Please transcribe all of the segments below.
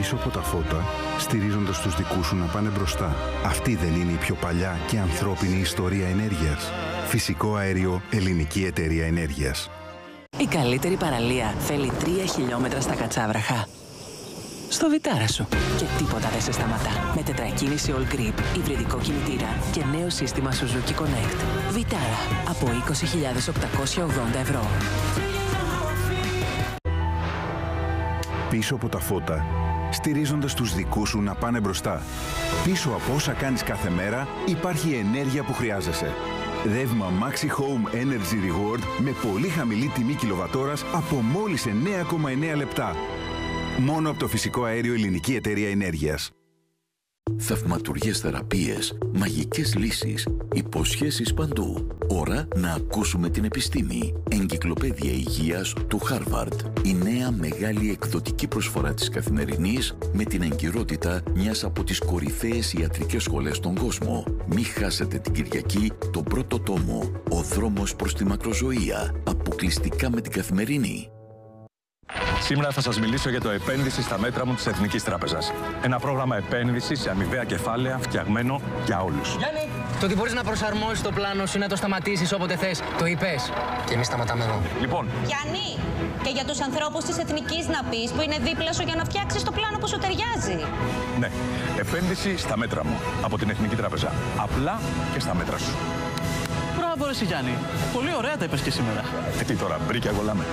Πίσω από τα φώτα, στηρίζοντας τους δικούς σου να πάνε μπροστά. Αυτή δεν είναι η πιο παλιά και ανθρώπινη ιστορία ενέργειας? Φυσικό αέριο, ελληνική εταιρεία ενέργειας. Η καλύτερη παραλία θέλει 3 χιλιόμετρα στα Κατσάβραχα. Στο Βιτάρα σου. Και τίποτα δεν σε σταματά. Με τετρακίνηση All Grip, υβριδικό κινητήρα και νέο σύστημα Suzuki Connect. Βιτάρα. Από 20.880 ευρώ. Πίσω από τα φώτα, στηρίζοντας τους δικούς σου να πάνε μπροστά. Πίσω από όσα κάνεις κάθε μέρα, υπάρχει η ενέργεια που χρειάζεσαι. Ρεύμα Maxi Home Energy Reward με πολύ χαμηλή τιμή κιλοβατόρας από μόλις 9,9 λεπτά. Μόνο από το φυσικό αέριο ελληνική εταιρεία ενέργειας. Θαυματουργές θεραπείες, μαγικές λύσεις, υποσχέσεις παντού. Ώρα να ακούσουμε την επιστήμη. Εγκυκλοπαίδεια υγείας του Harvard. Η νέα μεγάλη εκδοτική προσφορά της Καθημερινής με την εγκυρότητα μιας από τις κορυφαίες ιατρικές σχολές στον κόσμο. Μη χάσετε την Κυριακή τον πρώτο τόμο. Ο δρόμος προς τη μακροζωία. Αποκλειστικά με την Καθημερινή. Σήμερα θα σας μιλήσω για το επένδυση στα μέτρα μου της Εθνικής Τράπεζας. Ένα πρόγραμμα επένδυσης σε αμοιβαία κεφάλαια φτιαγμένο για όλους. Γιάννη, το ότι μπορείς να προσαρμόσεις το πλάνο σου, να το σταματήσεις όποτε θες, το είπες. Και εμείς σταματάμε εδώ. Λοιπόν. Γιάννη, και για τους ανθρώπους της Εθνικής να πεις που είναι δίπλα σου για να φτιάξεις το πλάνο που σου ταιριάζει. Ναι, επένδυση στα μέτρα μου από την Εθνική Τράπεζα. Απλά και στα μέτρα σου. Μπράβο, εσύ Γιάννη. Πολύ ωραία τα είπες και σήμερα. Τι τώρα, μπρίκια γολάμε.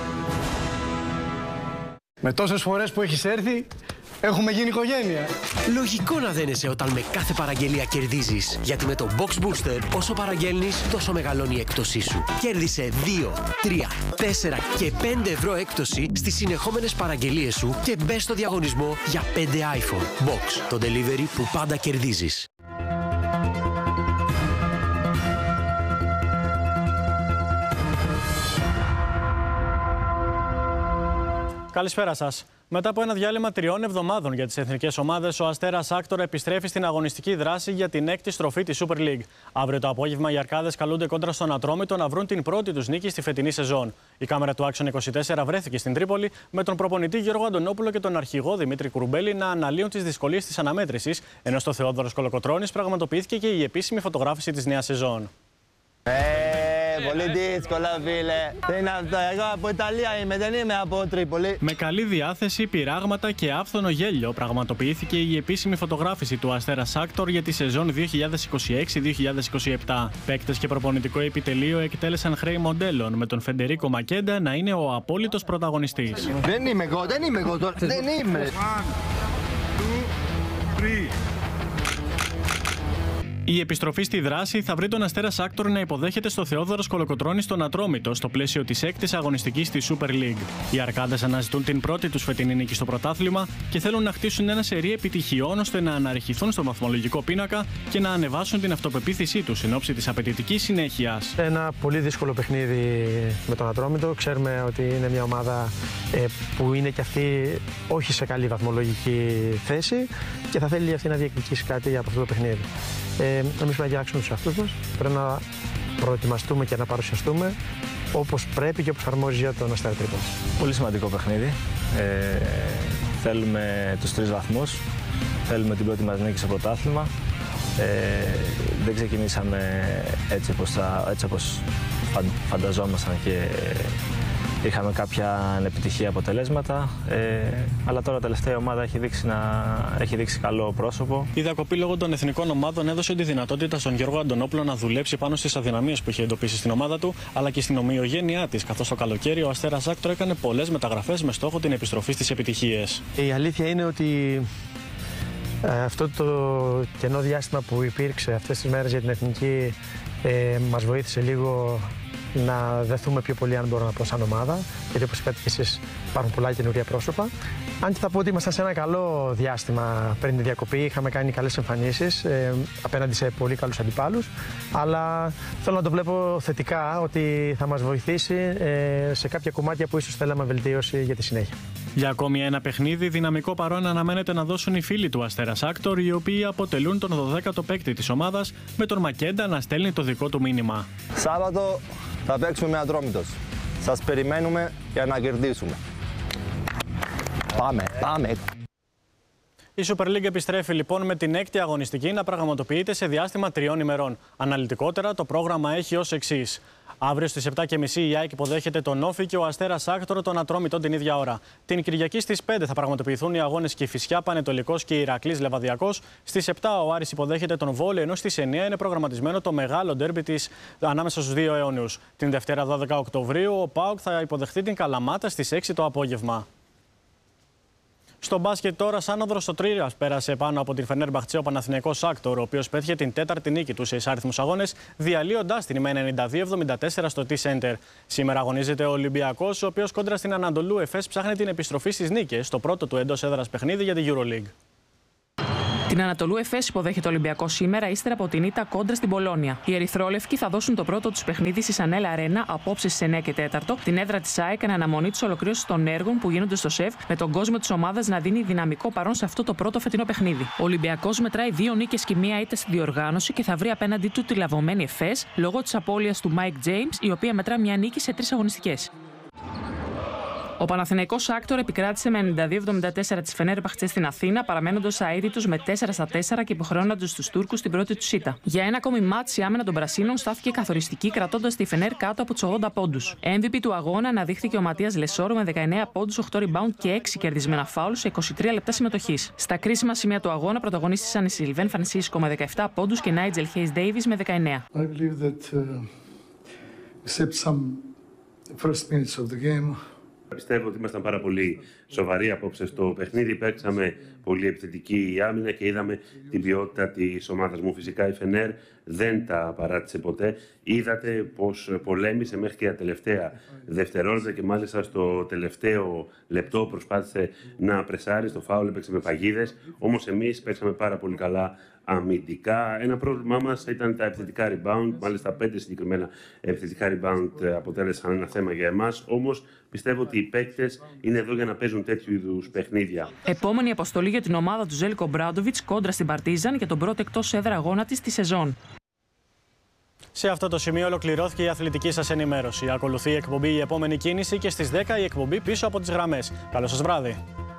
Με τόσες φορές που έχεις έρθει, έχουμε γίνει οικογένεια. Λογικό να δένεσαι όταν με κάθε παραγγελία κερδίζεις. Γιατί με το Box Booster, όσο παραγγέλνεις, τόσο μεγαλώνει η έκπτωσή σου. Κέρδισε 2, 3, 4 και 5 ευρώ έκπτωση στις συνεχόμενες παραγγελίες σου και μπες στο διαγωνισμό για 5 iPhone. Box, το delivery που πάντα κερδίζεις. Καλησπέρα σας. Μετά από ένα διάλειμμα 3 εβδομάδων για τις εθνικές ομάδες, ο Αστέρας Άκτορα επιστρέφει στην αγωνιστική δράση για την 6η στροφή της Super League. Αύριο το απόγευμα οι Αρκάδες καλούνται κόντρα στον Ατρόμητο να βρουν την πρώτη τους νίκη στη φετινή σεζόν. Η κάμερα του Action 24 βρέθηκε στην Τρίπολη με τον προπονητή Γιώργο Αντωνόπουλο και τον αρχηγό Δημήτρη Κουρουμπέλη να αναλύουν τις δυσκολίες της αναμέτρησης, ενώ στο Θεόδωρος Κολοκοτρώνης πραγματοποιήθηκε και η επίσημη φωτογράφηση της νέας σεζόν. Πολύ δύσκολα, φίλε. Τι είναι αυτό, εγώ από Ιταλία είμαι, δεν είμαι από Τρίπολη. Με καλή διάθεση, πειράγματα και άφθονο γέλιο πραγματοποιήθηκε η επίσημη φωτογράφηση του Αστέρα Άκτορ για τη σεζόν 2026-2027. Παίκτες και προπονητικό επιτελείο εκτέλεσαν χρέη μοντέλων, με τον Φεντερίκο Μακέντα να είναι ο απόλυτος πρωταγωνιστής. Δεν είμαι εγώ, δεν είμαι. 1, 2, 3. Η επιστροφή στη δράση θα βρει τον Αστέρα Άκτορ να υποδέχεται στο Θεόδωρος Κολοκοτρώνη στον Ατρόμητο στο πλαίσιο της 6ης αγωνιστικής της Super League. Οι Αρκάδες αναζητούν την πρώτη τους φετινή νίκη στο πρωτάθλημα και θέλουν να χτίσουν ένα σερί επιτυχιών ώστε να αναρριχηθούν στο βαθμολογικό πίνακα και να ανεβάσουν την αυτοπεποίθησή τους εν ώψη της απαιτητικής συνέχειας. Ένα πολύ δύσκολο παιχνίδι με τον Ατρόμητο. Ξέρουμε ότι είναι μια ομάδα που είναι και αυτή όχι σε καλή βαθμολογική θέση και θα θέλει αυτή να διεκδικήσει κάτι από αυτό το παιχνίδι. Εμείς πρέπει να κοιτάξουμε τους εαυτούς μας, πρέπει να προετοιμαστούμε και να παρουσιαστούμε όπως πρέπει και όπως αρμόζει για τον Αστέρα Τρίπολης. Πολύ σημαντικό παιχνίδι. Θέλουμε τους 3 βαθμούς, θέλουμε την πρώτη μας νίκη στο πρωτάθλημα. Δεν ξεκινήσαμε έτσι όπως φανταζόμασταν και είχαμε κάποια ανεπιτυχή αποτελέσματα, αλλά τώρα τελευταία ομάδα έχει δείξει καλό πρόσωπο. Η διακοπή λόγω των εθνικών ομάδων έδωσε τη δυνατότητα στον Γιώργο Αντωνόπουλο να δουλέψει πάνω στις αδυναμίες που είχε εντοπίσει στην ομάδα του, αλλά και στην ομοιογένειά της, καθώς το καλοκαίρι ο Αστέρας Άκτορ έκανε πολλές μεταγραφές με στόχο την επιστροφή στις επιτυχίες. Η αλήθεια είναι ότι αυτό το κενό διάστημα που υπήρξε αυτές τις μέρες για την εθνική μας βοήθησε λίγο να δεθούμε πιο πολύ, αν μπορώ να πω, σαν ομάδα. Γιατί όπως είπατε και εσείς, υπάρχουν πολλά καινούργια πρόσωπα. Αν και θα πω ότι ήμασταν σε ένα καλό διάστημα πριν τη διακοπή, είχαμε κάνει καλές εμφανίσεις απέναντι σε πολύ καλούς αντιπάλους. Αλλά θέλω να το βλέπω θετικά, ότι θα μας βοηθήσει σε κάποια κομμάτια που ίσως θέλαμε βελτίωση για τη συνέχεια. Για ακόμη ένα παιχνίδι, δυναμικό παρόν αναμένεται να δώσουν οι φίλοι του Αστέρας Άκτορ, οι οποίοι αποτελούν τον 12ο παίκτη της ομάδας, με τον Μακέντα να στέλνει το δικό του μήνυμα. Σάββατο θα παίξουμε με Ατρόμητος. Σας περιμένουμε για να κερδίσουμε. Πάμε. Η Super League επιστρέφει λοιπόν με την 6η αγωνιστική να πραγματοποιείται σε διάστημα 3 ημερών. Αναλυτικότερα, το πρόγραμμα έχει ως εξής. Αύριο στις 7.30 η ΑΕΚ υποδέχεται τον Όφη και ο Αστέρας Άκτορο τον Ατρόμητο την ίδια ώρα. Την Κυριακή στις 5 θα πραγματοποιηθούν οι αγώνες Κηφισιά, Πανετολικός και Ηρακλής Λεβαδιακός. Στις 7 ο Άρης υποδέχεται τον Βόλεϊ, ενώ στις 9 είναι προγραμματισμένο το μεγάλο ντέρμπι ανάμεσα στους δύο αιώνιους. Την Δευτέρα 12 Οκτωβρίου ο ΠΑΟΚ θα υποδεχτεί την Καλαμάτα στις 6 το απόγευμα. Στο μπάσκετ τώρα, σαν Ανδρωστοτρίας πέρασε πάνω από την Φενέρμπαχτσε ο Παναθηναϊκός Άκτορ, ο οποίος πέτυχε την 4η νίκη του σε εισάριθμους αγώνες, διαλύοντας την με 92-74 στο T-Center. Σήμερα αγωνίζεται ο Ολυμπιακός, ο οποίος κόντρα στην Ανατολού Εφές ψάχνει την επιστροφή στις νίκες, στο πρώτο του εντός έδρας παιχνίδι για την EuroLeague. Την Ανατολού Εφές υποδέχεται ο Ολυμπιακός σήμερα, ύστερα από την ήττα κόντρα στην Πολόνια. Οι Ερυθρόλευκοι θα δώσουν το πρώτο τους παιχνίδι στη Σανέλ Αρένα απόψε στις 9 και 4, την έδρα της ΑΕΚ, εν αναμονή της ολοκλήρωσης των έργων που γίνονται στο ΣΕΒ, με τον κόσμο της ομάδας να δίνει δυναμικό παρόν σε αυτό το πρώτο φετινό παιχνίδι. Ο Ολυμπιακός μετράει 2 νίκες και 1 ήττα στη διοργάνωση και θα βρει απέναντί του τη λαβωμένη Εφές λόγω της απώλειας του Mike James, η οποία μετρά 1 νίκη σε 3 αγωνιστικές. Ο Παναθηναϊκός Άκτορ επικράτησε με 92-74 της Φενέρμπαχτσε στην Αθήνα, παραμένοντας αίτητος με 4-4 και υποχρεώνοντας τους Τούρκους στην πρώτη του ήττα. Για ένα ακόμη μάτς, η άμυνα των Πρασίνων στάθηκε καθοριστική, κρατώντας τη Φενέρ κάτω από τους 80 πόντους. MVP του αγώνα αναδείχθηκε ο Ματίας Λεσόρ με 19 πόντους, 8 rebound και 6 κερδισμένα φάουλ σε 23 λεπτά συμμετοχής. Στα κρίσιμα σημεία του αγώνα πρωταγωνίστησαν οι Σιλβέν Φρανσίσκο με 17 πόντους και Νάιτζελ Χέις Ντέιβις με 19. Πιστεύω ότι ήμασταν πάρα πολύ σοβαροί απόψε στο παιχνίδι. Παίξαμε πολύ επιθετική άμυνα και είδαμε την ποιότητα της ομάδας μου. Φυσικά η Φενέρ δεν τα παράτησε ποτέ. Είδατε πως πολέμησε μέχρι και τα τελευταία δευτερόλεπτα και μάλιστα στο τελευταίο λεπτό προσπάθησε να πρεσάρει. Στο φάουλ έπαιξε με παγίδες. Όμως εμείς παίξαμε πάρα πολύ καλά αμυντικά. Ένα πρόβλημά μας ήταν τα επιθετικά rebound. Μάλιστα 5 συγκεκριμένα επιθετικά rebound αποτέλεσαν ένα θέμα για εμάς. Όμως πιστεύω ότι οι παίκτες είναι εδώ για να παίζουν τέτοιου είδους παιχνίδια. Επόμενη αποστολή για την ομάδα του Ζέλικο Μπράντοβιτς κόντρα στην Παρτίζαν για τον πρώτο εκτός έδρα αγώνα της τη σεζόν. Σε αυτό το σημείο ολοκληρώθηκε η αθλητική σας ενημέρωση. Ακολουθεί η εκπομπή «Η επόμενη κίνηση» και στις 10 η εκπομπή «Πίσω από τις γραμμές». Καλό σας βράδυ.